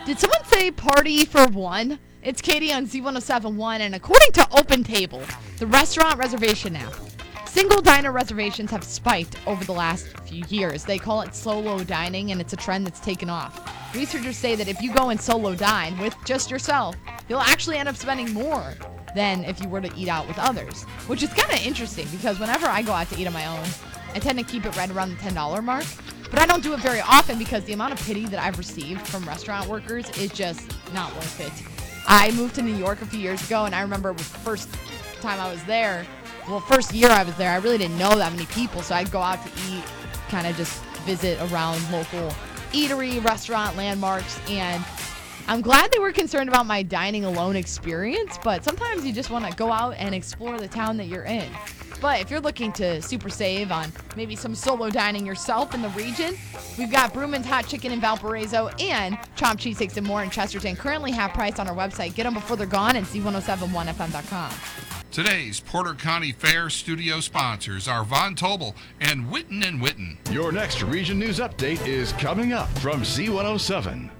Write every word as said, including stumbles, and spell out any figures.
Did someone say party for one? It's Katie on Z one oh seven point one, and according to OpenTable, the restaurant reservation app, single diner reservations have spiked over the last few years. They call it solo dining, and it's a trend that's taken off. Researchers say that if you go and solo dine with just yourself, you'll actually end up spending more than if you were to eat out with others, which is kind of interesting because whenever I go out to eat on my own, I tend to keep it right around the ten dollars mark. But I don't do it very often because the amount of pity that I've received from restaurant workers is just not worth it. I moved to New York a few years ago, and I remember the first time I was there, well, first year I was there, I really didn't know that many people, so I'd go out to eat, kind of just visit around local eatery, restaurant, landmarks, and I'm glad they were concerned about my dining alone experience, but sometimes you just want to go out and explore the town that you're in. But if you're looking to super save on maybe some solo dining yourself in the region, we've got Brewman's Hot Chicken in Valparaiso and Chomp Cheesesteaks and more in Chesterton. Currently half price on our website. Get them before they're gone at Z one oh seven one F M dot com. Today's Porter County Fair studio sponsors are Von Tobel and Witten and Witten. Your next Region News Update is coming up from Z one oh seven.